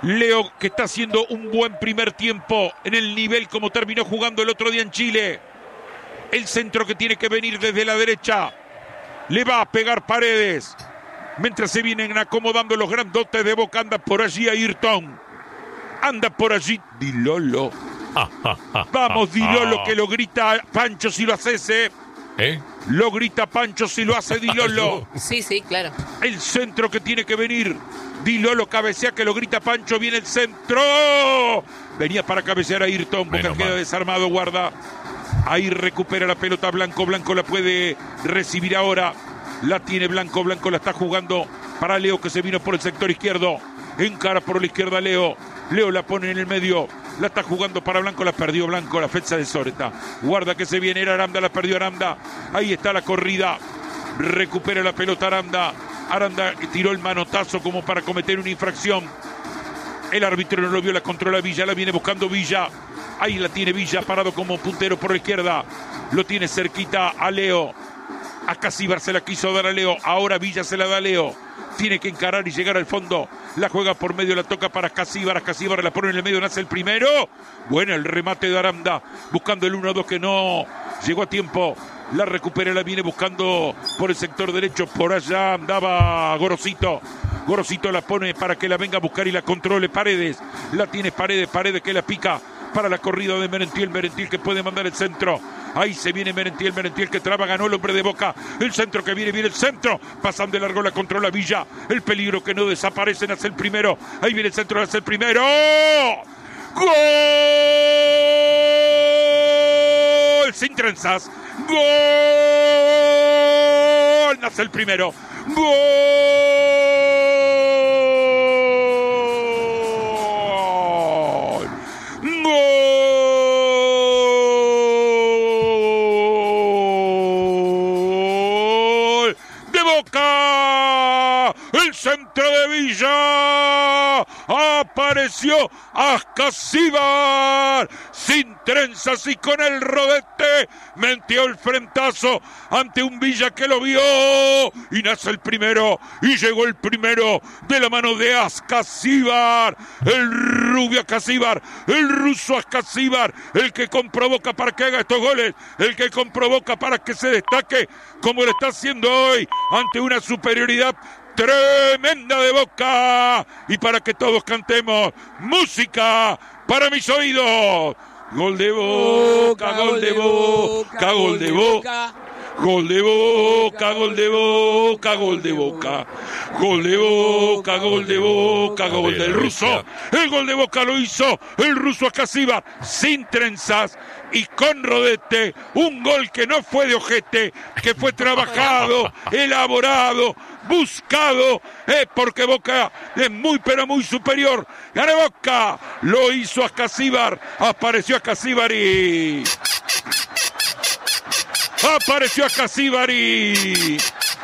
Leo, que está haciendo un buen primer tiempo en el nivel como terminó jugando el otro día en Chile. El centro que tiene que venir desde la derecha. Le va a pegar Paredes. Mientras se vienen acomodando los grandotes de Boca, anda por allí Ayrton. Anda por allí Di Lolo. Vamos, Di Lolo, que lo grita Pancho si lo haces, Lo grita Pancho si lo hace Di Lolo. Sí, claro. El centro que tiene que venir. Di Lolo cabecea, que lo grita Pancho. Viene el centro. Venía para cabecear a Ayrton. Boca queda desarmado, guarda. Ahí recupera la pelota Blanco. Blanco la puede recibir ahora. La tiene Blanco. Blanco la está jugando para Leo, que se vino por el sector izquierdo. Encara por la izquierda Leo. Leo la pone en el medio. La está jugando para Blanco. La perdió Blanco. La fecha de Soreta. Guarda que se viene. Era Aranda. La perdió Aranda. Ahí está la corrida. Recupera la pelota Aranda. Aranda tiró el manotazo como para cometer una infracción. El árbitro no lo vio. La controla Villa. La viene buscando Villa. Ahí la tiene Villa parado como puntero por la izquierda. Lo tiene cerquita a Leo. A Casíbar se la quiso dar a Leo. Ahora Villa se la da a Leo. Tiene que encarar y llegar al fondo. La juega por medio, la toca para Casíbar. A Casíbar la pone en el medio, nace el primero. Bueno, el remate de Aranda. Buscando el 1-2 que no llegó a tiempo. La recupera, la viene buscando por el sector derecho. Por allá andaba Gorosito. Gorosito la pone para que la venga a buscar y la controle Paredes. La tiene Paredes que la pica para la corrida de Merentiel. Merentiel que puede mandar el centro. Ahí se viene Merentiel que traba, ganó el hombre de Boca. El centro que viene el centro. Pasan de largo, la controla Villa. El peligro que no desaparecen, hace el primero. Ahí viene el centro, hace el primero. ¡Gol! Sin trenzas. ¡Gol! Nace el primero. ¡Gol! El centro de Villa. Apareció Ascasíbar sin trenzas y con el rodete metió el frentazo ante un Villa que lo vio y nace el primero y llegó el primero de la mano de Ascasíbar, el rubio Ascasíbar, el ruso Ascasíbar, el que comprovoca para que haga estos goles, el que comprovoca para que se destaque como lo está haciendo hoy ante una superioridad tremenda de Boca, y para que todos cantemos música para mis oídos. Gol de Boca, gol de Boca, gol de Boca. Gol de Boca, gol de Boca, gol de Boca. Gol de Boca, gol de Boca, gol del ruso. El gol de Boca lo hizo el ruso Ascasíbar sin trenzas y con rodete. Un gol que no fue de ojete, que fue trabajado, elaborado, buscado, porque Boca es muy pero muy superior. Gana Boca, lo hizo Ascasíbar. Apareció Ascasíbar y... Apareció Ascasíbar y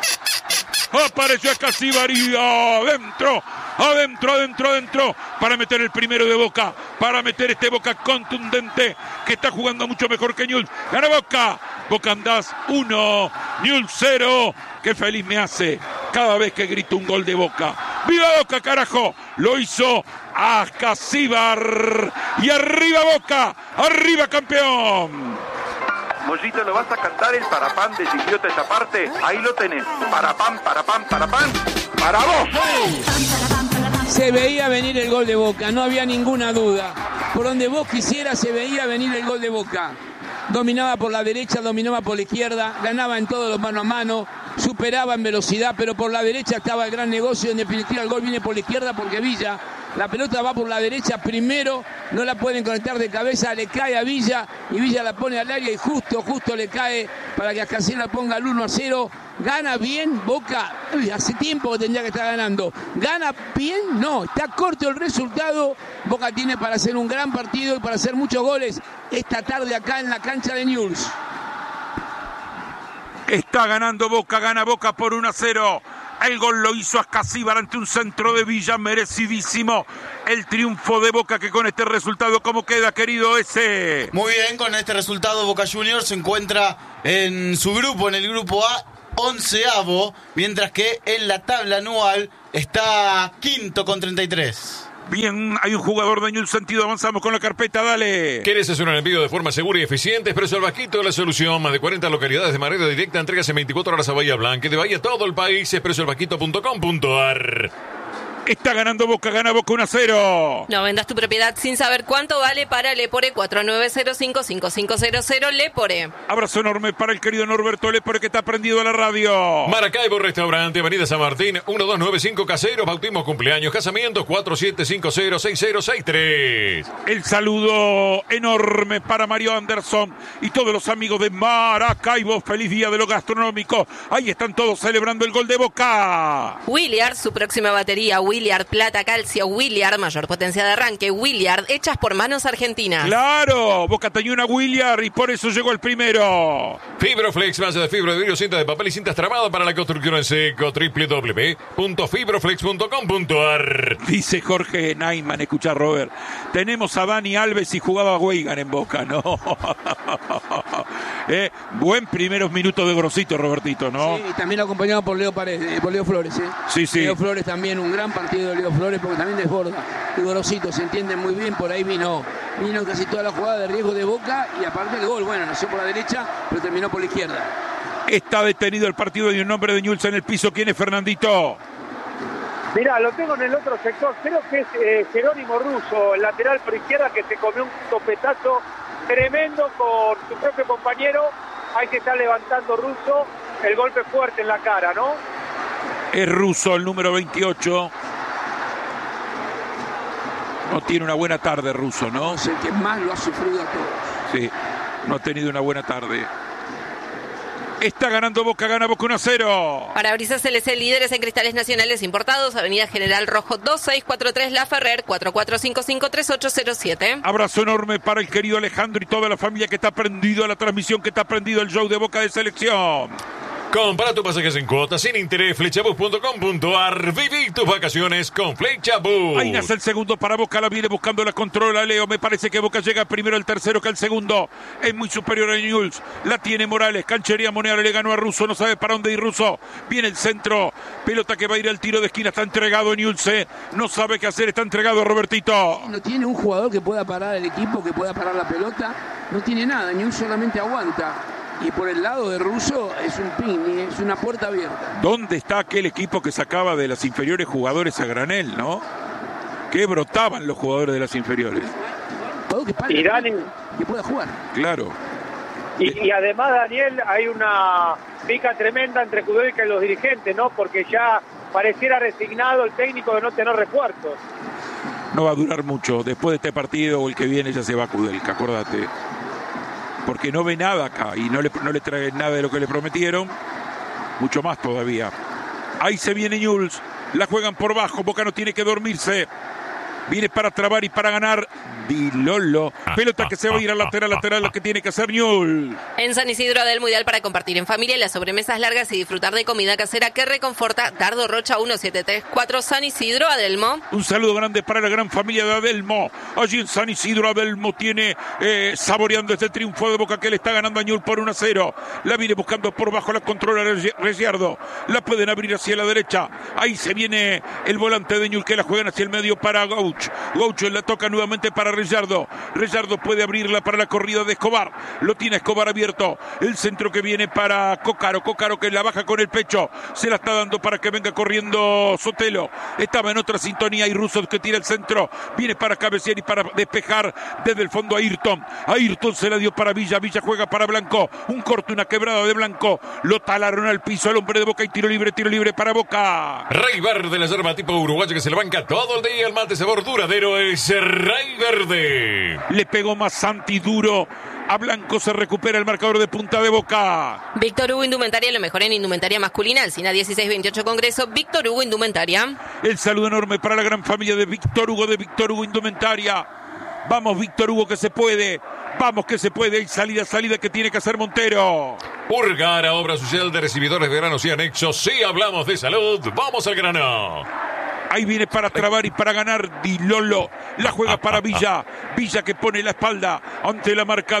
adentro para meter el primero de Boca, para meter este Boca contundente que está jugando mucho mejor que Newell's. Gana Boca, Boca andás 1, Newell's 0. Qué feliz me hace cada vez que grito un gol de Boca. ¡Viva Boca, carajo! Lo hizo Ascasíbar y arriba Boca, arriba campeón. Mollito, ¿lo vas a cantar el parapán de Chiquiote esa parte? Ahí lo tenés. Parapán, parapán, parapán. ¡Para vos! Se veía venir el gol de Boca, no había ninguna duda. Por donde vos quisieras se veía venir el gol de Boca. Dominaba por la derecha, dominaba por la izquierda, ganaba en todos los mano a mano, superaba en velocidad, pero por la derecha estaba el gran negocio. En definitiva el gol viene por la izquierda porque Villa, la pelota va por la derecha primero, no la pueden conectar de cabeza, le cae a Villa y Villa la pone al área y justo le cae para que Ascasíbar ponga el 1-0. ¿Gana bien Boca? Hace tiempo que tendría que estar ganando. ¿Gana bien? No, está corto el resultado. Boca tiene para hacer un gran partido y para hacer muchos goles esta tarde acá en la cancha de Newell's. Está ganando Boca, gana Boca por 1-0. El gol lo hizo Ascasíbar ante un centro de Villa, merecidísimo. El triunfo de Boca, que con este resultado, ¿cómo queda, querido ese? Muy bien, con este resultado Boca Juniors se encuentra en su grupo, en el grupo A, 11avo, mientras que en la tabla anual está quinto con 33. Bien, hay un jugador de Newell's sentido. Avanzamos con la carpeta, dale. ¿Quieres hacer un envío de forma segura y eficiente? Expreso El Vasquito, la solución. Más de 40 localidades de manera directa. Entregas en 24 horas a Bahía Blanca y de Bahía todo el país. expresoelvasquito.com.ar. Está ganando Boca, gana Boca 1-0. No vendas tu propiedad sin saber cuánto vale para Lepore 4905-5500 Lepore. Abrazo enorme para el querido Norberto Lepore que está prendido a la radio. Maracaibo Restaurante, Avenida San Martín, 1295 Caseros, bautismo, cumpleaños, casamientos, 4750-6063. El saludo enorme para Mario Anderson y todos los amigos de Maracaibo. Feliz día de lo gastronómico. Ahí están todos celebrando el gol de Boca. Williard, su próxima batería. Williard, plata, calcio, Williard, mayor potencia de arranque, Williard, hechas por manos argentinas. ¡Claro! Boca tenía una Williard y por eso llegó el primero. Fibroflex, masa de fibra de vidrio, cinta de papel y cintas trabada para la construcción en seco. www.fibroflex.com.ar. Dice Jorge Naiman, escucha Robert. Tenemos a Dani Alves y jugaba Weigan en Boca, ¿no? Buen primeros minutos de Grosito, Robertito, ¿no? Sí, y también acompañado por Leo Paredes, por Leo Flores, ¿eh? Sí, sí. Leo Flores también, un gran partido de Leo Flores, porque también desborda. Y Grosito se entiende muy bien, por ahí vino casi toda la jugada de riesgo de Boca y aparte el gol, bueno, nació por la derecha, pero terminó por la izquierda. Está detenido el partido de un hombre de Newell's en el piso. ¿Quién es, Fernandito? Mirá, lo tengo en el otro sector, creo que es Jerónimo Russo, el lateral por izquierda que se comió un topetazo tremendo con su propio compañero. Ahí se está levantando Russo, el golpe fuerte en la cara, ¿no? Es Russo, el número 28. No tiene una buena tarde Russo, ¿no? Es el que más lo ha sufrido a todos. Sí, no ha tenido una buena tarde. Está ganando Boca, gana Boca 1-0. Parabrisas LC, líderes en cristales nacionales importados, Avenida General Rojo 2643 La Ferrer, 44553807. Abrazo enorme para el querido Alejandro y toda la familia que está prendido a la transmisión, que está prendido el show de Boca de Selección. Compra tus pasajes en cuotas sin interés, flechabus.com.ar. Viví tus vacaciones con Flechabus. Ahí nace el segundo para Boca, la viene buscando, la controla Leo. Me parece que Boca llega primero al tercero que al segundo. Es muy superior a Newell's. La tiene Morales, canchería Monreal, le ganó a Russo, no sabe para dónde ir Russo. Viene el centro, pelota que va a ir al tiro de esquina, está entregado Newell's. No sabe qué hacer, está entregado Robertito. No tiene un jugador que pueda parar el equipo, que pueda parar la pelota. No tiene nada, Newell's solamente aguanta. Y por el lado de Russo es un pin, es una puerta abierta. ¿Dónde está aquel equipo que sacaba de las inferiores jugadores a granel, no? Que brotaban los jugadores de las inferiores. Y Dani, que pueda jugar. Claro. Y además, Daniel, hay una pica tremenda entre Kudelka y los dirigentes, ¿no? Porque ya pareciera resignado el técnico de no tener refuerzos. No va a durar mucho. Después de este partido o el que viene ya se va Kudelka, acordate. Porque no ve nada acá y no le traen nada de lo que le prometieron. Mucho más todavía. Ahí se viene Newell's. La juegan por bajo. Boca no tiene que dormirse. Viene para trabar y para ganar Di Lolo. Pelota que se va a ir a lateral, lo que tiene que hacer Newell's. En San Isidro Adelmo, ideal para compartir en familia, las sobremesas largas y disfrutar de comida casera que reconforta. Dardo Rocha 1734 San Isidro Adelmo. Un saludo grande para la gran familia de Adelmo. Allí en San Isidro Adelmo tiene saboreando este triunfo de Boca que le está ganando a Newell's por 1-0. La viene buscando por bajo, la controla Resiardo. La pueden abrir hacia la derecha. Ahí se viene el volante de Newell's que la juegan hacia el medio para Gauch. Gaucho la toca nuevamente para Reyardo. Reyardo puede abrirla para la corrida de Escobar. Lo tiene Escobar abierto. El centro que viene para Cócaro. Cócaro que la baja con el pecho. Se la está dando para que venga corriendo Sotelo. Estaba en otra sintonía y Russo que tira el centro. Viene para cabecear y para despejar desde el fondo a Ayrton. Ayrton se la dio para Villa. Villa juega para Blanco. Un corte, una quebrada de Blanco. Lo talaron al piso al hombre de Boca y tiro libre para Boca. Rey Verde, la yerba tipo uruguayo que se le banca todo el día. El mate sabor duradero es Rey Verde. Le pegó más Santi duro. A Blanco, se recupera el marcador de punta de Boca. Víctor Hugo Indumentaria, lo mejor en indumentaria masculina. Alcina 1628 Congreso. Víctor Hugo Indumentaria. El saludo enorme para la gran familia de Víctor Hugo Indumentaria. Vamos, Víctor Hugo, que se puede. Vamos, que se puede. Hay salida que tiene que hacer Montero. Urgara, obra social de recibidores de granos y anexos. Sí, hablamos de salud. Vamos al grano. Ahí viene para trabar y para ganar Di Lolo. La juega para Villa. Villa que pone la espalda ante la marca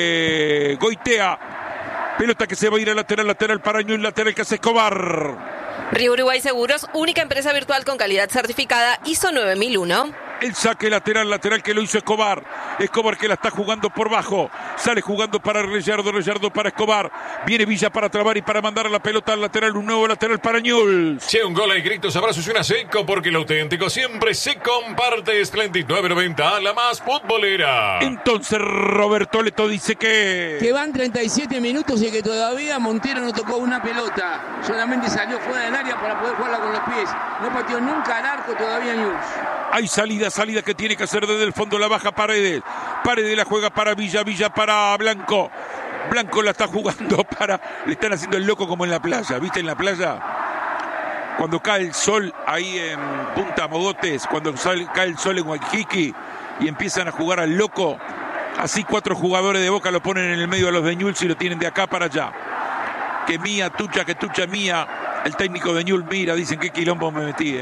de Goitea. Pelota que se va a ir a lateral para Newell's, lateral que hace Escobar. Río Uruguay Seguros, única empresa virtual con calidad certificada ISO 9001. El saque lateral que lo hizo Escobar. Escobar que la está jugando por bajo. Sale jugando para Rellardo para Escobar. Viene Villa para trabar y para mandar a la pelota al lateral. Un nuevo lateral para Newell's. Si un gol hay gritos, abrazos y una Seco, porque lo auténtico siempre se comparte. Splendid 990, la más futbolera. Entonces Roberto Leto dice que van 37 minutos y que todavía Montero no tocó una pelota. Solamente salió fuera del área para poder jugarla con los pies. No pateó nunca al arco todavía Newell's. Hay salida que tiene que hacer desde el fondo, la baja Paredes. Paredes la juega para Villa para Blanco. Blanco la está jugando le están haciendo el loco como en la playa, ¿viste? En la playa, cuando cae el sol ahí en Punta Mogotes, cuando cae el sol en Waikiki y empiezan a jugar al loco, así 4 jugadores de Boca lo ponen en el medio a los de Newell's y lo tienen de acá para allá. Que mía, tucha, que tucha mía. El técnico de Newell's mira, dicen qué quilombo me metí,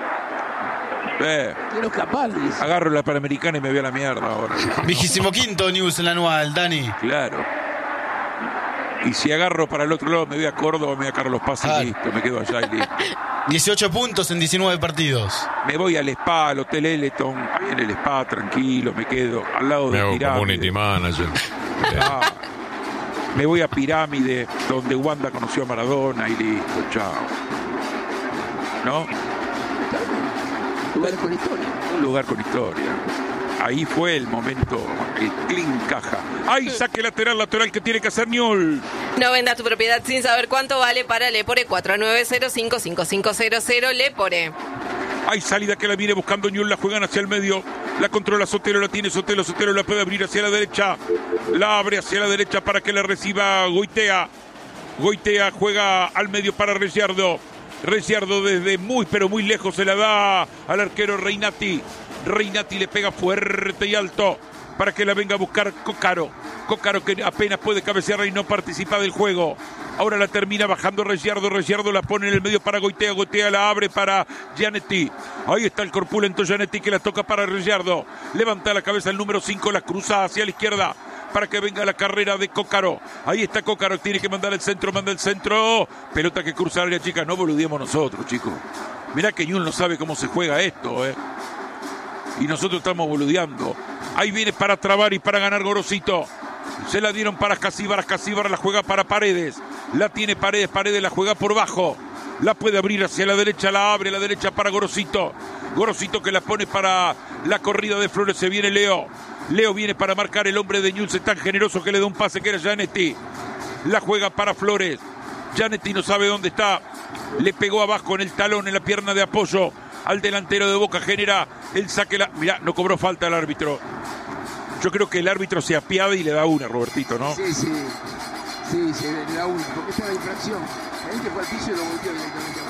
Quiero escapar, dice. Agarro la Panamericana y me voy a la mierda ahora. 25º Newell's en la anual, Dani. Claro. Y si agarro para el otro lado, me voy a Córdoba, me voy a Carlos Paz y listo, me quedo allá y listo. 18 puntos en 19 partidos. Me voy al spa, al Hotel Eleton, ahí en el spa, tranquilo, me quedo al lado de Pirámide. Community manager. Me voy a Pirámide, donde Wanda conoció a Maradona y listo, chao. ¿No? Un lugar con historia. Ahí fue el momento, el clean caja. ¡Ay, saque lateral que tiene que hacer Newell's! No venda tu propiedad sin saber cuánto vale para Lepore 49055500 Lepore. Hay salida que la viene buscando Newell's, la juegan hacia el medio. La controla Sotelo, la tiene Sotelo la puede abrir hacia la derecha. La abre hacia la derecha para que la reciba Goitea. Goitea juega al medio para Rellardo. Rellardo desde muy pero muy lejos se la da al arquero Reinati. Reinati le pega fuerte y alto para que la venga a buscar Cócaro. Cócaro que apenas puede cabecear y no participa del juego. Ahora la termina bajando Rellardo. Rellardo la pone en el medio para Goitea. Goitea la abre para Gianetti. Ahí está el corpulento Gianetti que la toca para Rellardo. Levanta la cabeza el número 5, la cruza hacia la izquierda para que venga la carrera de Cócaro. Ahí está Cócaro, tiene que mandar el centro, manda el centro. Pelota que cruza área chica, no boludemos nosotros, chicos. Mirá que Newell's no sabe cómo se juega esto, y nosotros estamos boludeando. Ahí viene para trabar y para ganar Gorosito. Se la dieron para Casíbar la juega para Paredes. La tiene Paredes la juega por bajo. La puede abrir hacia la derecha, la abre a la derecha para Gorosito. Gorosito que la pone para la corrida de Flores, se viene Leo. Leo viene para marcar, el hombre de Newell's es tan generoso que le da un pase que era Gianetti. La juega para Flores. Gianetti no sabe dónde está. Le pegó abajo en el talón, en la pierna de apoyo al delantero de Boca, genera el saque. Mirá, no cobró falta el árbitro. Yo creo que el árbitro se apiada y le da una, Robertito, ¿no? Sí, le da una, porque esta es la infracción. Ahí que fue al piso y lo volteó directamente.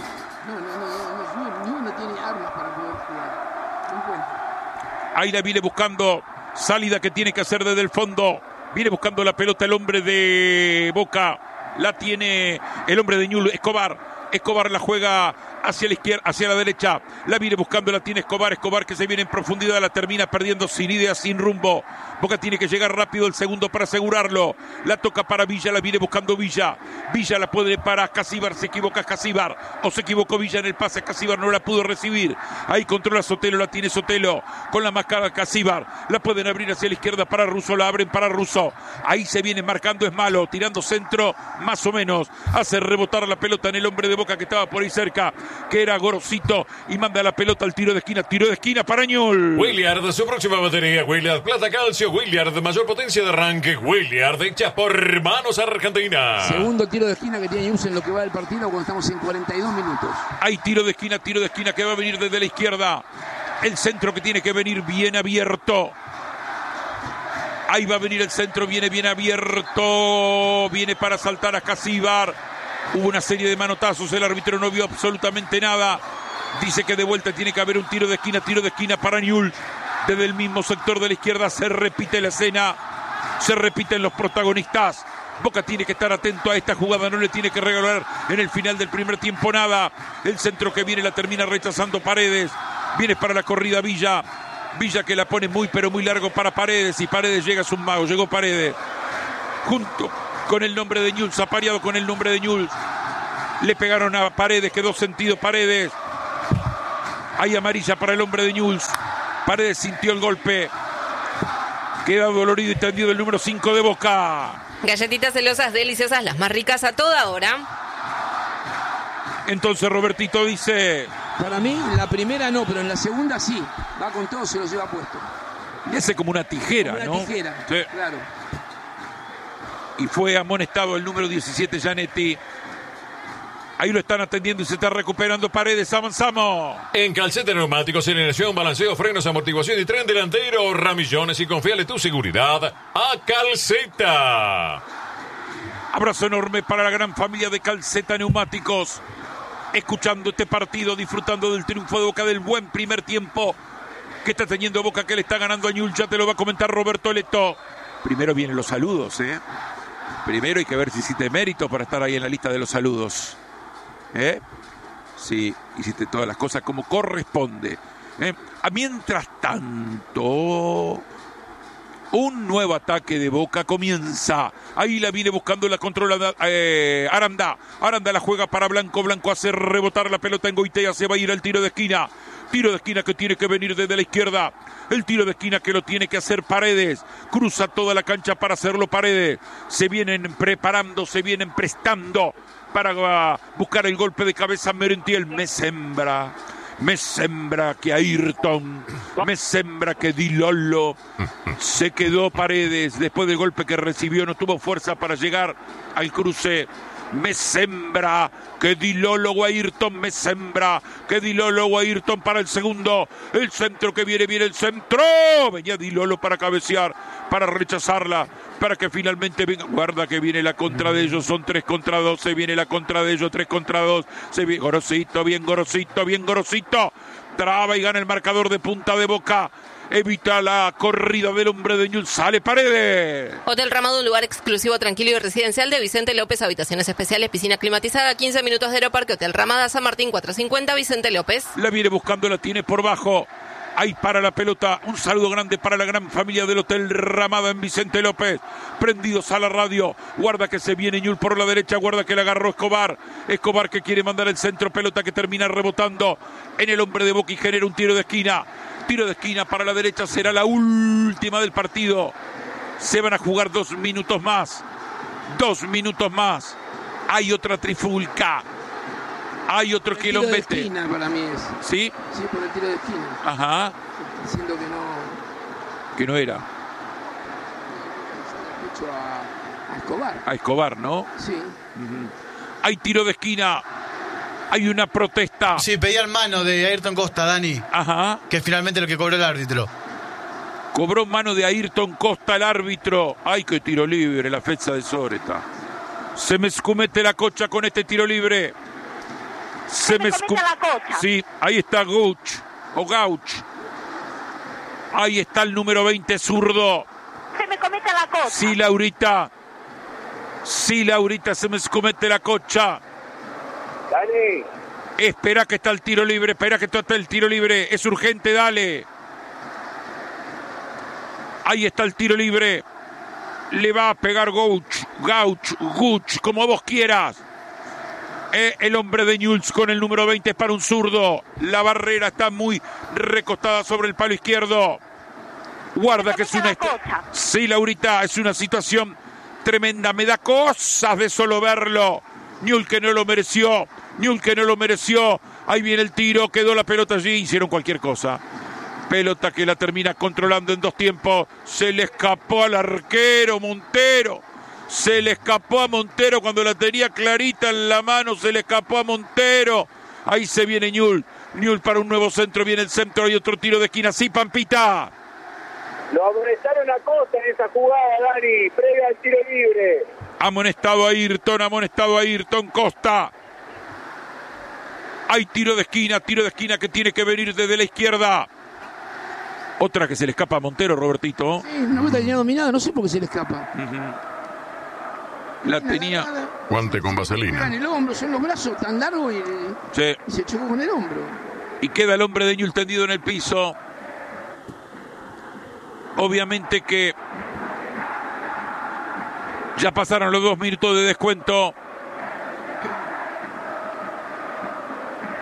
No tiene armas para poder jugar. No encuentra. Ahí la viene buscando, salida que tiene que hacer desde el fondo. Viene buscando la pelota el hombre de Boca. La tiene el hombre de Newell's, Escobar la juega hacia la izquierda, hacia la derecha. La viene buscando, la tiene Escobar que se viene en profundidad, la termina perdiendo sin idea, sin rumbo. Boca tiene que llegar rápido el segundo para asegurarlo. La toca para Villa, la viene buscando Villa. Villa la puede para Casíbar, se equivoca Casíbar. O se equivocó Villa en el pase, Casíbar no la pudo recibir. Ahí controla Sotelo, la tiene Sotelo. Con la máscara Casíbar. La pueden abrir hacia la izquierda para Russo, la abren para Russo. Ahí se viene marcando, es malo, tirando centro, más o menos. Hace rebotar la pelota en el hombre de Boca que estaba por ahí cerca, que era Gorosito, y manda la pelota al tiro de esquina para Newell's. Williard, su próxima batería, Williard, plata calcio, Williard, mayor potencia de arranque, Williard, hecha por manos argentinas. Segundo tiro de esquina que tiene Newell's en lo que va del partido cuando estamos en 42 minutos. Hay tiro de esquina que va a venir desde la izquierda. El centro que tiene que venir bien abierto. Ahí va a venir el centro, viene bien abierto. Viene para saltar a Casíbar. Hubo una serie de manotazos, el árbitro no vio absolutamente nada. Dice que de vuelta tiene que haber un tiro de esquina para Newell's. Desde el mismo sector de la izquierda se repite la escena, se repiten los protagonistas. Boca tiene que estar atento a esta jugada, no le tiene que regalar en el final del primer tiempo nada. El centro que viene la termina rechazando Paredes. Viene para la corrida Villa. Villa que la pone muy pero muy largo para Paredes, y Paredes llega, es un mago, llegó Paredes. Junto con el nombre de Newell's, apareado con el nombre de Newell's. Le pegaron a Paredes, quedó sentido Paredes. Hay amarilla para el hombre de Newell's. Paredes sintió el golpe. Queda dolorido y tendido el número 5 de Boca. Galletitas celosas deliciosas, las más ricas a toda hora. Entonces Robertito dice... Para mí, la primera no, pero en la segunda sí. Va con todo, se lo lleva puesto. Y hace como una tijera, como una ¿no? Tijera, sí. Claro. Y fue amonestado el número 17, Gianetti. Ahí lo están atendiendo y se está recuperando Paredes. Avanzamos. En Calceta Neumáticos, generación, balanceo, frenos, amortiguación y tren delantero, ramillones, y confíale tu seguridad a Calceta. Abrazo enorme para la gran familia de Calceta Neumáticos. Escuchando este partido, disfrutando del triunfo de Boca, del buen primer tiempo que está teniendo Boca, que le está ganando a Newell's. Ya te lo va a comentar Roberto Leto. Primero vienen los saludos, ¿eh? Primero hay que ver si hiciste mérito para estar ahí en la lista de los saludos. Sí, hiciste todas las cosas como corresponde. Mientras tanto, un nuevo ataque de Boca comienza. Ahí la viene buscando la controla Aranda. Aranda la juega para Blanco. Blanco hace rebotar la pelota en Goitea. Se va a ir al tiro de esquina. Tiro de esquina que tiene que venir desde la izquierda. El tiro de esquina que lo tiene que hacer Paredes. Cruza toda la cancha para hacerlo Paredes. Se vienen preparando, se vienen prestando para buscar el golpe de cabeza. Merentiel. Me sembra que Ayrton, me sembra que Di Lollo. Se quedó Paredes después del golpe que recibió, no tuvo fuerza para llegar al cruce. Me sembra que Di Lollo o Ayrton, me sembra que Di Lollo o Ayrton para el segundo. El centro que viene el centro. Venía Di Lollo para cabecear, para rechazarla, para que finalmente venga. Guarda que viene la contra de ellos, son 3 contra 2, se viene la contra de ellos, 3 contra 2. Se viene Gorosito, bien Gorosito. Traba y gana el marcador de punta de Boca. Evita la corrida del hombre de Newell's. Sale Paredes. Hotel Ramada, un lugar exclusivo, tranquilo y residencial de Vicente López. Habitaciones especiales, piscina climatizada, 15 minutos de Aeroparque. Hotel Ramada, San Martín, 450, Vicente López. La viene buscando, la tiene por bajo. Ahí para la pelota. Un saludo grande para la gran familia del Hotel Ramada en Vicente López. Prendidos a la radio. Guarda que se viene Newell's por la derecha. Guarda que la agarró Escobar. Escobar que quiere mandar el centro. Pelota que termina rebotando en el hombre de Boca y genera un tiro de esquina. Tiro de esquina para la derecha, será la última del partido. Se van a jugar 2 minutos más. 2 minutos más. Hay otra trifulca. Hay otro que lo mete. Tiro de esquina para mí es. ¿Sí? Sí, por el tiro de esquina. Ajá. Diciendo que no era. Escucho a Escobar. A Escobar, ¿no? Sí. Hay tiro de esquina. Hay una protesta. Sí, pedían mano de Ayrton Costa, Dani. Ajá. Que es finalmente lo que cobró el árbitro. Cobró mano de Ayrton Costa el árbitro. Ay, qué tiro libre, la fecha de Soreta. Se me escumete la cocha con este tiro libre. Se me escumete la cocha. Sí, ahí está Gauch. Ahí está el número 20, zurdo. Se me comete la cocha. Sí, Laurita, se me escumete la cocha. Dale. Espera que está el tiro libre, es urgente, dale. Ahí está el tiro libre. Le va a pegar Gauch, como vos quieras. El hombre de Newell's con el número 20 es para un zurdo. La barrera está muy recostada sobre el palo izquierdo. Guarda que es una... Sí, Laurita, es una situación tremenda. Me da cosas de solo verlo. Newell's que no lo mereció. Ahí viene el tiro, quedó la pelota allí, hicieron cualquier cosa. Pelota que la termina controlando en 2 tiempos. Se le escapó al arquero Montero. Se le escapó a Montero cuando la tenía clarita en la mano. Se le escapó a Montero. Ahí se viene Newell's para un nuevo centro. Viene el centro, hay otro tiro de esquina. Sí, Pampita. Lo amonestaron a Costa en esa jugada, Dani. Previa al tiro libre. Amonestado a Ayrton Costa. Hay tiro de esquina que tiene que venir desde la izquierda. Otra que se le escapa a Montero, Robertito. Sí, una pelota tenía dominada, no sé por qué se le escapa. La tenía. Guante con vaselina. En el hombro, son los brazos tan largos y se chocó con el hombro. Y queda el hombre de Newell's tendido en el piso. Obviamente que ya pasaron los 2 minutos de descuento.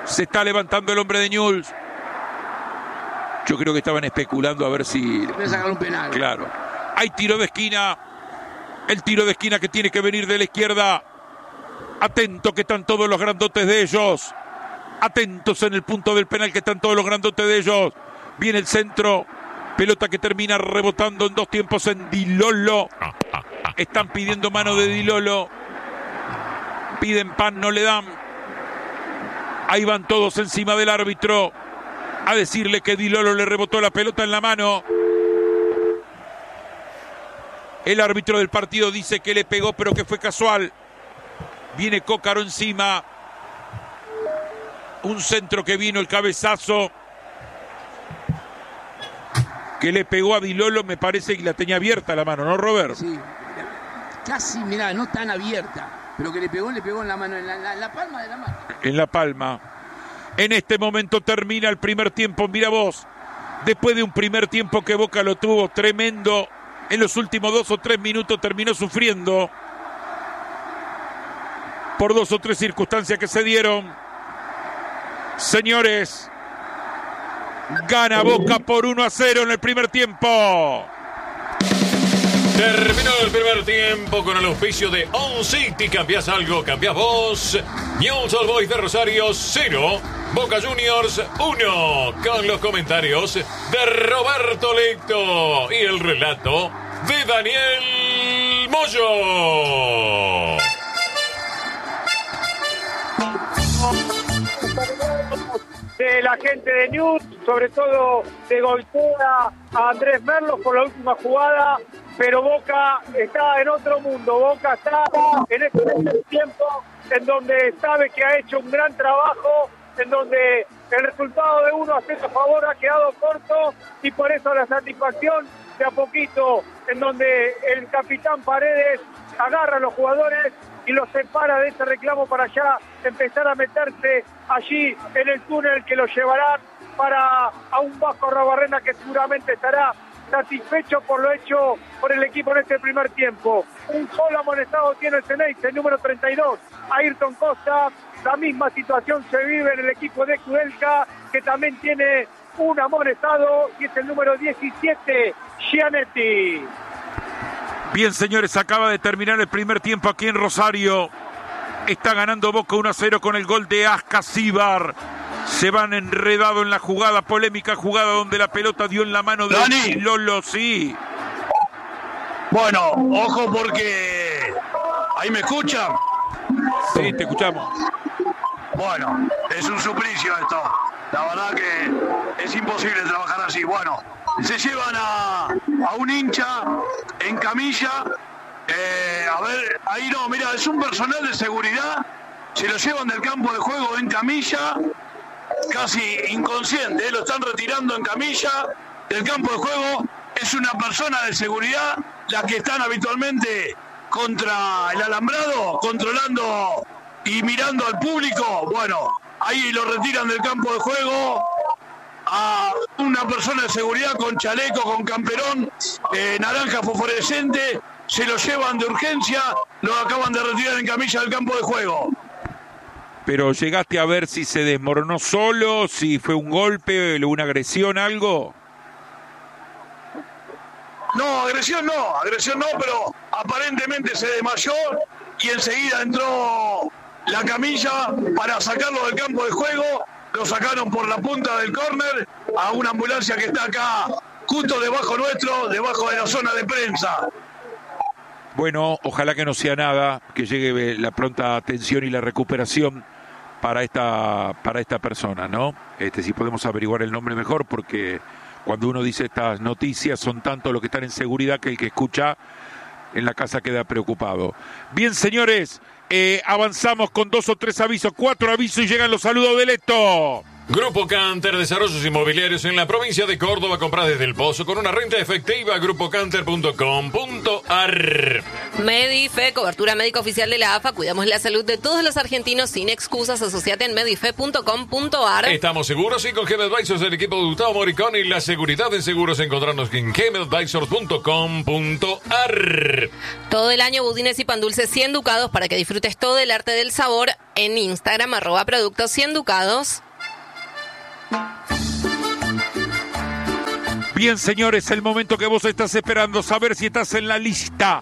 Se está levantando el hombre de Newell's. Yo creo que estaban especulando a ver si... Voy a sacar un penal. Claro. Hay tiro de esquina. El tiro de esquina que tiene que venir de la izquierda. Atento que están todos los grandotes de ellos. Atentos en el punto del penal que están todos los grandotes de ellos. Viene el centro. Pelota que termina rebotando en dos tiempos en Di Lollo. Están pidiendo mano de Di Lollo. Piden pan, no le dan. Ahí van todos encima del árbitro a decirle que Di Lollo le rebotó la pelota en la mano. El árbitro del partido dice que le pegó, pero que fue casual. Viene Cócaro encima. Un centro que vino, el cabezazo que le pegó a Di Lollo, me parece que la tenía abierta la mano, ¿no, Robert? Sí, casi, mirá, no tan abierta, pero que le pegó en la mano, en la palma de la mano. En la palma. En este momento termina el primer tiempo, mira vos, después de un primer tiempo que Boca lo tuvo tremendo, en los últimos 2 o 3 minutos terminó sufriendo por 2 o 3 circunstancias que se dieron. Señores, gana Boca por 1-0 en el primer tiempo. Terminó el primer tiempo con el auspicio de On City. ¿Cambiás algo? ¿Cambiás vos? Newell's Old Boys de Rosario 0, Boca Juniors 1. Con los comentarios de Roberto Lecto y el relato de Daniel Moyo. De la gente de Newell's, sobre todo de golpea a Andrés Merlos por la última jugada, pero Boca está en otro mundo. Boca está en este tiempo en donde sabe que ha hecho un gran trabajo, en donde el resultado de 1-0 a favor ha quedado corto y por eso la satisfacción de a poquito, en donde el capitán Paredes agarra a los jugadores y los separa de ese reclamo para ya empezar a meterse allí en el túnel que los llevará para a un Vasco Arruabarrena que seguramente estará satisfecho por lo hecho por el equipo en este primer tiempo. Un solo amonestado tiene el Ceneice, el número 32, Ayrton Costa. La misma situación se vive en el equipo de Kudelka, que también tiene un amonestado y es el número 17, Gianetti. Bien, señores, acaba de terminar el primer tiempo aquí en Rosario. Está ganando Boca 1-0 con el gol de Ascasíbar. Se van enredado en la jugada, polémica jugada donde la pelota dio en la mano de Di Lollo, sí. Bueno, ojo porque... ¿Ahí me escuchan? Sí, te escuchamos. Bueno, es un suplicio esto. La verdad que es imposible trabajar así. Bueno, se llevan a un hincha en camilla. A ver, ahí no, mira, es un personal de seguridad. Se lo llevan del campo de juego en camilla, casi inconsciente. Lo están retirando en camilla del campo de juego. Es una persona de seguridad, la que están habitualmente contra el alambrado, controlando y mirando al público. Bueno, ahí lo retiran del campo de juego a una persona de seguridad con chaleco, con camperón naranja fosforescente. Se lo llevan de urgencia, lo acaban de retirar en camilla del campo de juego. Pero llegaste a ver si se desmoronó solo, si fue un golpe, una agresión, algo. No, agresión no, pero aparentemente se desmayó y enseguida entró la camilla para sacarlo del campo de juego. Lo sacaron por la punta del córner a una ambulancia que está acá, justo debajo nuestro, debajo de la zona de prensa. Bueno, ojalá que no sea nada, que llegue la pronta atención y la recuperación para esta persona, ¿no? Si podemos averiguar el nombre mejor, porque cuando uno dice estas noticias son tantos los que están en seguridad que el que escucha en la casa queda preocupado. Bien, señores, avanzamos con 2 o 3 avisos, 4 avisos y llegan los saludos de Leto. Grupo Canter, desarrollos inmobiliarios en la provincia de Córdoba. Comprás desde El Pozo con una renta efectiva. grupocanter.com.ar. Medife, cobertura médica oficial de la AFA. Cuidamos la salud de todos los argentinos sin excusas. Asociate en medife.com.ar. Estamos seguros y con Gem Advisors, el equipo de Gustavo Moricón y la seguridad en seguros. Encontrarnos en gemadvisors.com.ar. Todo el año budines y pan dulces 100 ducados para que disfrutes todo el arte del sabor en Instagram, @productos 100 ducados. Bien, señores, el momento que vos estás esperando, saber si estás en la lista,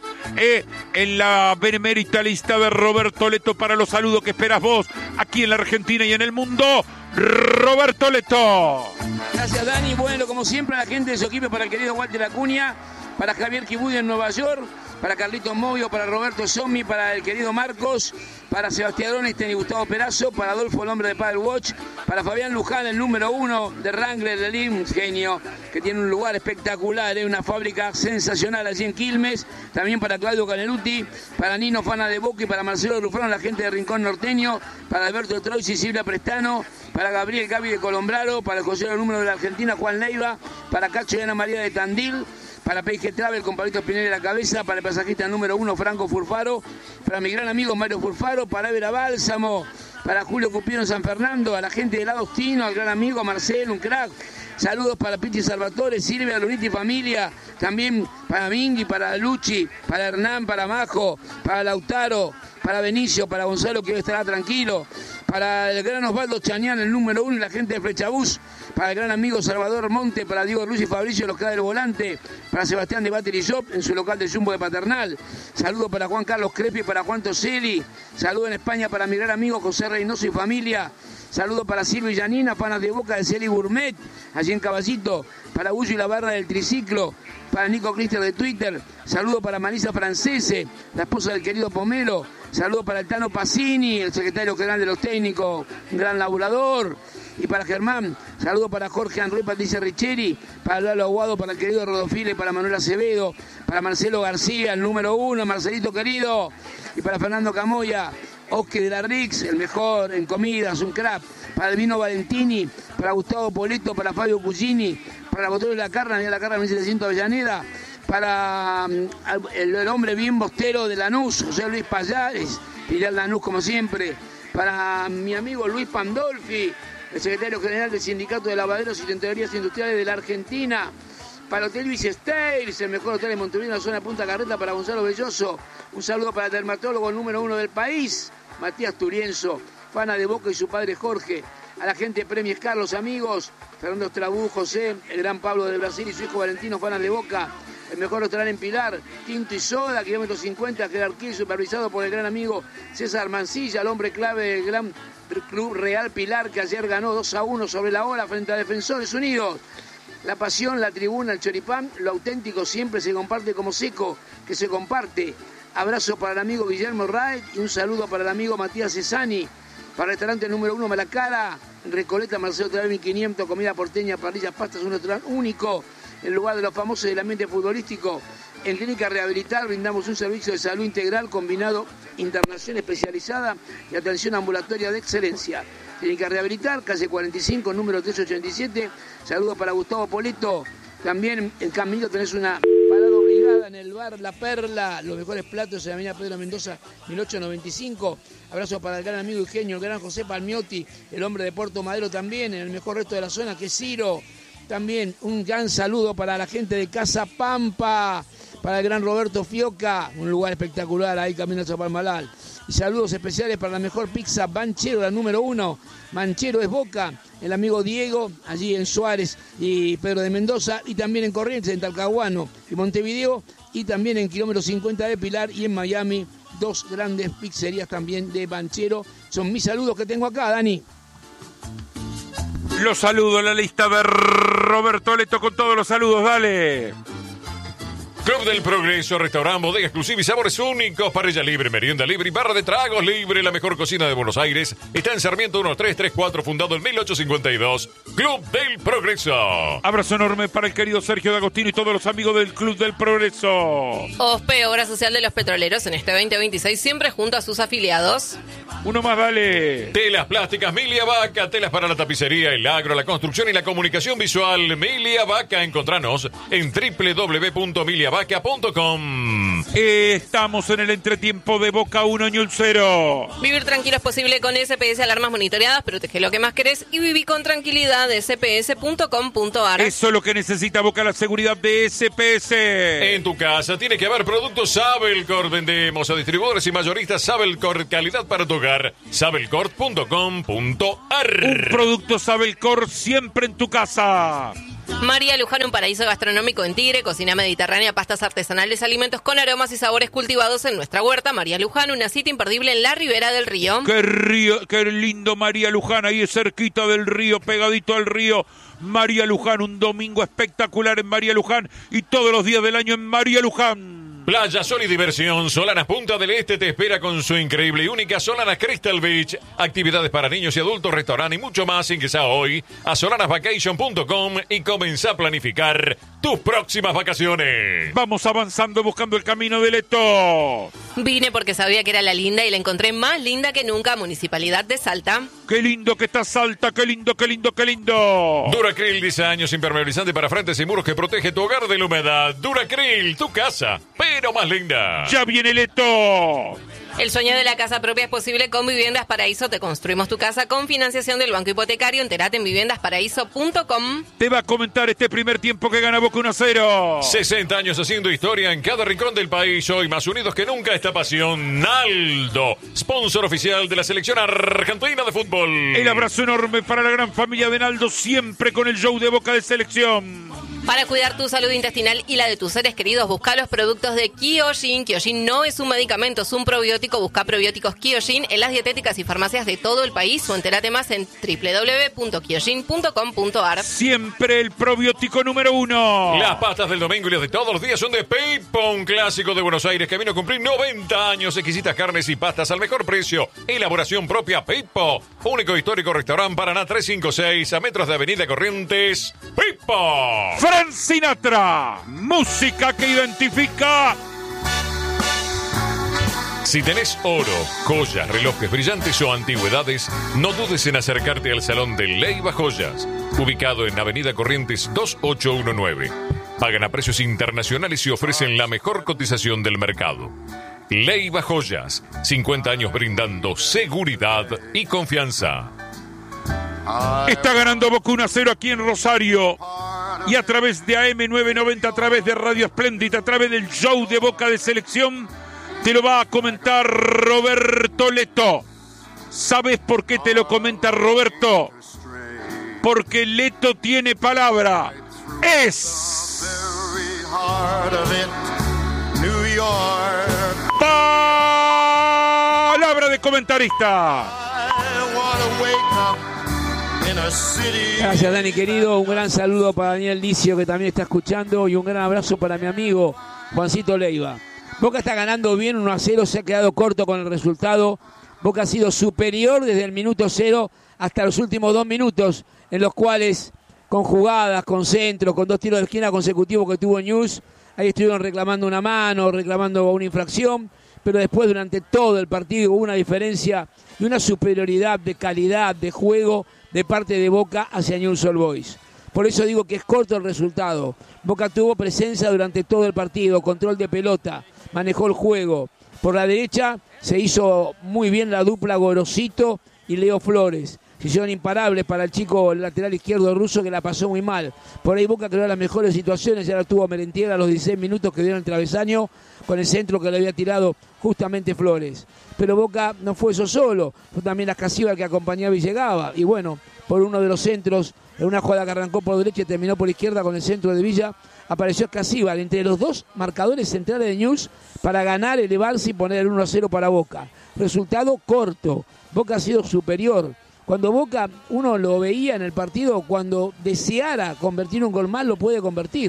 en la benemérita lista de Roberto Leto para los saludos que esperas vos aquí en la Argentina y en el mundo. Roberto Leto. Gracias, Dani. Bueno, como siempre, a la gente de su equipo, para el querido Walter Acuña, para Javier Kibudi en Nueva York, para Carlitos Movio, para Roberto Sommi, para el querido Marcos, para Sebastián Onisten y Gustavo Perazo, para Adolfo, el hombre de Paddle Watch, para Fabián Luján, el número 1 de Wrangler de Lim, genio, que tiene un lugar espectacular, una fábrica sensacional allí en Quilmes, también para Claudio Caneluti, para Nino Fana de Boca y para Marcelo Rufrón, la gente de Rincón Norteño, para Alberto Trois y Silvia Prestano, para Gabriel Gaby de Colombraro, para el consejero número de la Argentina, Juan Leiva, para Cacho y Ana María de Tandil, para P.G. Travel con Pablito Pinelli de la cabeza, para el pasajista número 1 Franco Furfaro, para mi gran amigo Mario Furfaro, para Évera Bálsamo, para Julio Cupino en San Fernando, a la gente del Agostino, al gran amigo Marcelo, un crack. Saludos para Piti Salvatore, Silvia, Luniti familia, también para Mingui, para Luchi, para Hernán, para Majo, para Lautaro, para Benicio, para Gonzalo que hoy estará tranquilo, para el gran Osvaldo Chañán, el número 1 y la gente de Flechabús, para el gran amigo Salvador Monte, para Diego Ruiz y Fabricio, los que del volante, para Sebastián de Battery Shop en su local de Jumbo de Paternal. Saludos para Juan Carlos Crepi, para Juan Toselli. Saludos en España para mi gran amigo José Reynoso y familia. Saludos para Silvia y Janina, panas de Boca de Celi Gourmet, allí en Caballito. Para Bullo y la barra del triciclo. Para Nico Cristian de Twitter. Saludos para Marisa Francese, la esposa del querido Pomelo. Saludos para el Tano Pacini, el secretario general de los técnicos, un gran laburador. Y para Germán, saludos para Jorge André Patricia Richeri, para Lalo Aguado, para el querido Rodofile, para Manuel Acevedo, para Marcelo García, el número 1, Marcelito querido, y para Fernando Camoya, Oscar de la Rix, el mejor en comidas, un crack, para el Vino Valentini, para Gustavo Poleto, para Fabio Cugini, para Botero de la Carna, y la Carna 1700 Avellaneda, para el hombre bien bostero de Lanús, José Luis Payares, Pilar Lanús como siempre, para mi amigo Luis Pandolfi, el secretario general del Sindicato de Lavaderos y Tenterías Industriales de la Argentina, para Hotel Luis Estates, el mejor hotel de Montevideo, en la zona de Punta Carreta, para Gonzalo Belloso, un saludo para el dermatólogo número 1 del país, Matías Turienzo, Fana de Boca y su padre Jorge, a la gente de Premios Carlos, amigos, Fernando Estrabú, José, el gran Pablo de Brasil y su hijo Valentino, Fana de Boca, el mejor restaurante en Pilar, Tinto y Soda, kilómetro 50, jerarquía y supervisado por el gran amigo César Mancilla, el hombre clave del gran Club Real Pilar, que ayer ganó 2-1 sobre la hora frente a Defensores Unidos. La pasión, la tribuna, el choripán, lo auténtico siempre se comparte como seco, que se comparte. Abrazo para el amigo Guillermo Raed y un saludo para el amigo Matías Cesani. Para el restaurante número 1 Malacara, Recoleta, Marcelo Travel 1500, comida porteña, parrillas, pastas, un restaurante único, en lugar de los famosos del ambiente futbolístico. En Clínica Rehabilitar brindamos un servicio de salud integral combinado, internación especializada y atención ambulatoria de excelencia. Clínica Rehabilitar, calle 45, número 387. Saludos para Gustavo Poleto. También en Camilo tenés una parada obligada en el bar La Perla, los mejores platos en la avenida Pedro Mendoza, 1895. Abrazo para el gran amigo y genio, el gran José Palmiotti, el hombre de Puerto Madero también, en el mejor resto de la zona, que es Ciro. También un gran saludo para la gente de Casa Pampa, para el gran Roberto Fioca, un lugar espectacular ahí caminando a Palmalal. Y saludos especiales para la mejor pizza Banchero, la número 1. Manchero es Boca, el amigo Diego, allí en Suárez y Pedro de Mendoza, y también en Corrientes, en Talcahuano y Montevideo, y también en kilómetro 50 de Pilar y en Miami, 2 grandes pizzerías también de Banchero. Son mis saludos que tengo acá, Dani. Los saludo, la lista de Roberto Leto con todos los saludos, dale. Club del Progreso, restaurante, bodega exclusiva y sabores únicos, parrilla libre, merienda libre y barra de tragos libre. La mejor cocina de Buenos Aires está en Sarmiento 1334, fundado en 1852. Club del Progreso. Abrazo enorme para el querido Sergio D'Agostino y todos los amigos del Club del Progreso. OSPE, Obra Social de los Petroleros, en este 2026, siempre junto a sus afiliados. Uno más, dale. Telas plásticas Milia Vaca, telas para la tapicería, el agro, la construcción y la comunicación visual. Milia Vaca, encontranos en www.miliavaca.com. Estamos en el entretiempo de Boca 1, Ñul 0. Vivir tranquilo es posible con SPS Alarmas Monitoreadas. Protege lo que más querés y viví con tranquilidad de sps.com.ar. Eso es lo que necesita Boca, la seguridad de SPS. En tu casa tiene que haber productos Sabelcord. Vendemos a distribuidores y mayoristas Sabelcord, calidad para tu hogar. Sabelcord.com.ar. Un producto Sabelcord siempre en tu casa. María Luján, un paraíso gastronómico en Tigre, cocina mediterránea, pastas artesanales, alimentos con aromas y sabores cultivados en nuestra huerta. María Luján, una cita imperdible en la ribera del río. Qué lindo María Luján, ahí es cerquita del río, pegadito al río. María Luján, un domingo espectacular en María Luján y todos los días del año en María Luján. Playa, sol y diversión. Solanas Punta del Este te espera con su increíble y única Solanas Crystal Beach. Actividades para niños y adultos, restaurante y mucho más. Ingresa hoy a solanasvacation.com y comenzá a planificar tus próximas vacaciones. Vamos avanzando buscando el camino de Leto. Vine porque sabía que era la linda y la encontré más linda que nunca. Municipalidad de Salta. Qué lindo que está Salta, qué lindo, qué lindo, qué lindo. Duracril, 10 años, impermeabilizante para frentes y muros que protege tu hogar de la humedad. Duracril, tu casa, pero más linda. Ya viene Leto. El sueño de la casa propia es posible con Viviendas Paraíso. Te construimos tu casa con financiación del Banco Hipotecario. Entérate en viviendasparaíso.com. Te va a comentar este primer tiempo que gana Boca 1-0. 60 años haciendo historia en cada rincón del país. Hoy más unidos que nunca esta pasión. Naldo, sponsor oficial de la selección argentina de fútbol. El abrazo enorme para la gran familia de Naldo, siempre con el show de Boca de selección. Para cuidar tu salud intestinal y la de tus seres queridos, busca los productos de Kyojin. Kyojin no es un medicamento, es un probiótico. Busca probióticos Kyojin en las dietéticas y farmacias de todo el país o entérate más en www.kyojin.com.ar. Siempre el probiótico número 1. Las pastas del domingo y las de todos los días son de Pipo, un clásico de Buenos Aires que vino a cumplir 90 años. Exquisitas carnes y pastas al mejor precio. Elaboración propia Pipo. Único histórico restaurante Paraná 356 a metros de Avenida Corrientes. Pipo. Frank Sinatra, música que identifica. Si tenés oro, joyas, relojes brillantes o antigüedades, no dudes en acercarte al Salón de Leiva Joyas, ubicado en Avenida Corrientes 2819. Pagan a precios internacionales y ofrecen la mejor cotización del mercado. Leiva Joyas, 50 años brindando seguridad y confianza. Está ganando Boca 1-0 aquí en Rosario. Y a través de AM990, a través de Radio Espléndida, a través del show de Boca de Selección, te lo va a comentar Roberto Leto. ¿Sabes por qué te lo comenta Roberto? Porque Leto tiene palabra. Es palabra de comentarista. Gracias, Dani, querido. Un gran saludo para Daniel Licio, que también está escuchando, y un gran abrazo para mi amigo Juancito Leiva. Boca está ganando bien, 1-0, se ha quedado corto con el resultado. Boca ha sido superior desde el minuto 0 hasta los últimos 2 minutos, en los cuales, con jugadas, con centros, con 2 tiros de esquina consecutivos que tuvo News, ahí estuvieron reclamando una mano, reclamando una infracción, pero después durante todo el partido hubo una diferencia y una superioridad de calidad, de juego, de parte de Boca hacia Newell's Old Boys. Por eso digo que es corto el resultado. Boca tuvo presencia durante todo el partido, control de pelota, manejó el juego. Por la derecha se hizo muy bien la dupla Gorosito y Leo Flores. Se hicieron imparables para el chico el lateral izquierdo ruso, que la pasó muy mal. Por ahí Boca creó las mejores situaciones, ya la tuvo Merentiera a los 16 minutos que dieron el travesaño con el centro que le había tirado justamente Flores. Pero Boca no fue eso solo, fue también la Casíbal que acompañaba y llegaba. Y bueno, por uno de los centros, en una jugada que arrancó por derecha y terminó por izquierda con el centro de Villa, apareció Casíbal entre los dos marcadores centrales de News para ganar, elevarse y poner el 1-0 para Boca. Resultado corto, Boca ha sido superior. Cuando Boca uno lo veía en el partido, cuando deseara convertir un gol más, lo puede convertir.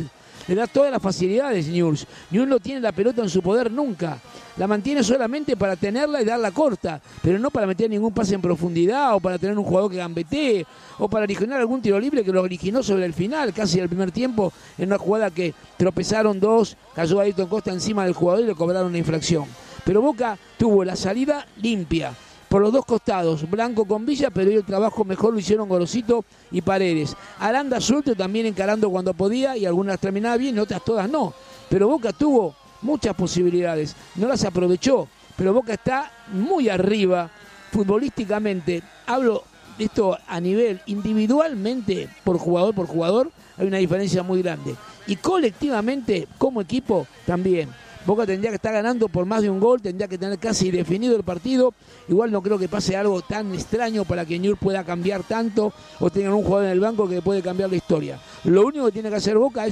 le da todas las facilidades Newell's. Newell's no tiene la pelota en su poder nunca. La mantiene solamente para tenerla y darla corta, pero no para meter ningún pase en profundidad o para tener un jugador que gambetee o para originar algún tiro libre, que lo originó sobre el final, casi el primer tiempo, en una jugada que tropezaron dos, cayó Ayrton Costa encima del jugador y le cobraron una infracción. Pero Boca tuvo la salida limpia por los dos costados, Blanco con Villa, pero hoy el trabajo mejor lo hicieron Gorosito y Paredes. Aranda suelto también encarando cuando podía y algunas terminaba bien y otras todas no. Pero Boca tuvo muchas posibilidades, no las aprovechó, pero Boca está muy arriba futbolísticamente. Hablo de esto a nivel individualmente, por jugador, hay una diferencia muy grande. Y colectivamente, como equipo, también. Boca tendría que estar ganando por más de un gol, tendría que tener casi definido el partido. Igual no creo que pase algo tan extraño para que Newell's pueda cambiar tanto o tengan un jugador en el banco que puede cambiar la historia. Lo único que tiene que hacer Boca es